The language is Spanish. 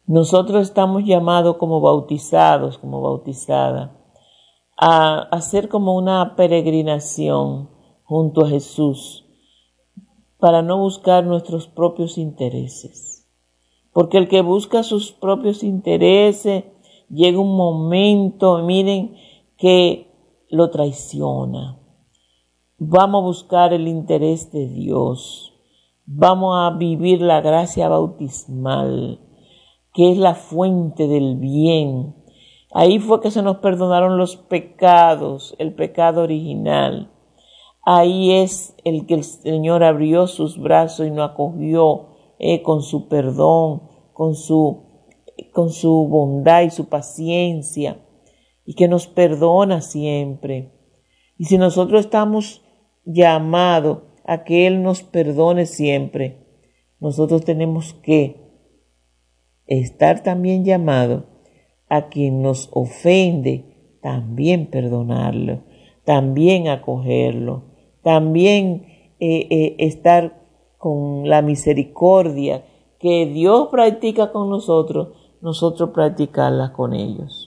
Nosotros estamos llamados como bautizados, como bautizada, a hacer como una peregrinación junto a Jesús para no buscar nuestros propios intereses. Porque el que busca sus propios intereses, llega un momento, miren, que lo traiciona. Vamos a buscar el interés de Dios. Vamos a vivir la gracia bautismal, que es la fuente del bien. Ahí fue que se nos perdonaron los pecados, el pecado original. Ahí es el que el Señor abrió sus brazos y nos acogió con su perdón, con su bondad y su paciencia, y que nos perdona siempre. Y si nosotros estamos llamados a que Él nos perdone siempre, nosotros tenemos que estar también llamados a quien nos ofende, también perdonarlo, también acogerlo, también estar con la misericordia que Dios practica con nosotros practicarla con ellos.